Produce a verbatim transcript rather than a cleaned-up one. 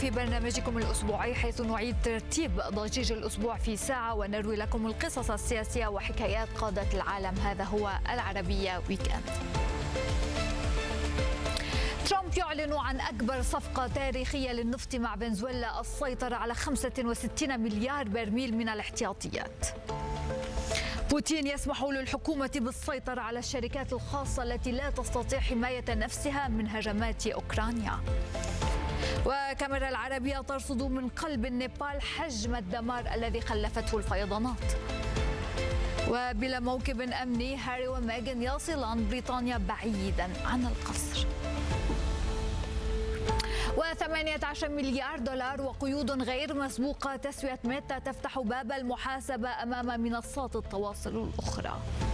في برنامجكم الأسبوعي، حيث نعيد ترتيب ضجيج الأسبوع في ساعة ونروي لكم القصص السياسية وحكايات قادة العالم. هذا هو العربية ويكند. ترامب يعلن عن أكبر صفقة تاريخية للنفط مع فنزويلا، السيطرة على خمسة وستين مليار برميل من الاحتياطيات. بوتين يسمح للحكومة بالسيطرة على الشركات الخاصة التي لا تستطيع حماية نفسها من هجمات أوكرانيا. وكاميرا العربية ترصد من قلب النيبال حجم الدمار الذي خلفته الفيضانات. وبلا موكب أمني، هاري وميغان يصلان بريطانيا بعيدا عن القصر. وثمانية عشر مليار دولار وقيود غير مسبوقة. تسوية ميتا تفتح باب المحاسبة أمام منصات التواصل الأخرى.